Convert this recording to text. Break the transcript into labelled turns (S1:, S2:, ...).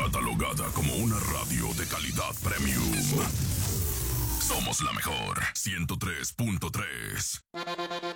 S1: catalogada como una radio de calidad premium. Somos la mejor 103.3.